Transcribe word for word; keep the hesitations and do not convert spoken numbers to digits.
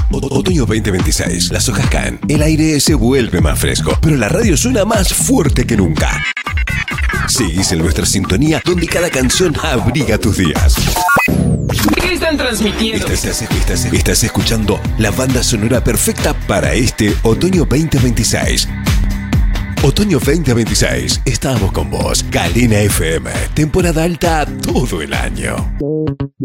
O- Otoño veinte veintiséis. Las hojas caen. El aire se vuelve más fresco, pero la radio suena más fuerte que nunca. Seguís en nuestra sintonía, donde cada canción abriga tus días. ¿Qué están transmitiendo? Estás, estás, estás escuchando la banda sonora perfecta para este Otoño veinte veintiséis. Otoño veinte veintiséis. Estamos con vos. Galena F M. Temporada alta todo el año.